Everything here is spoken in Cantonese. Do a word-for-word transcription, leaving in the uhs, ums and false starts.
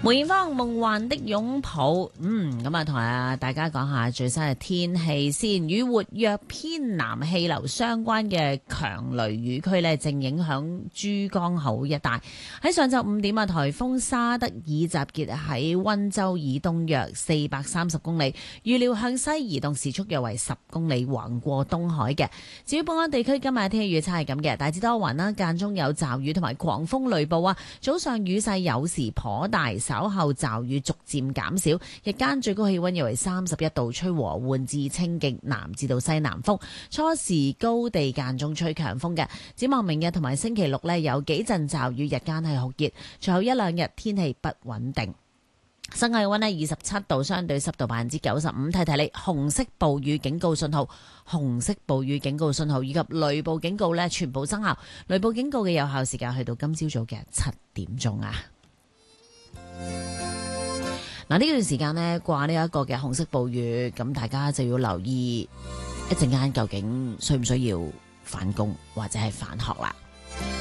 梅艷芳夢幻的擁抱，嗯，咁啊，同啊大家講下最新嘅天氣先。與活躍偏南氣流相關嘅強雷雨區呢，正影響珠江口一帶。喺上晝五點啊，颱風沙德爾集結喺溫州以東約四百三十公里，預料向西移動，時速約為十公里，橫過東海嘅。至於本港地區今日嘅天氣預測係咁嘅，大致多雲啦，間中有驟雨同埋狂風雷暴啊，早上雨勢有時頗大，稍後驟雨逐漸減少，日間最高氣溫約為三十一度，吹和緩至清勁南至到西南風，初時高地間中吹強風嘅。展望明日同埋星期六呢，有幾陣驟雨，日間係酷熱，隨後一兩日天氣不穩定。室外氣溫呢二十七度，相對濕度百分之九十五。提提你，紅色暴雨警告信號、紅色暴雨警告信號以及雷暴警告呢全部生效。雷暴警告嘅有效時間去到今朝早嘅七點鐘啊！嗱，呢段時間呢，掛呢一個嘅紅色暴雨，咁大家就要留意一陣間究竟需唔需要返工或者係返學啦。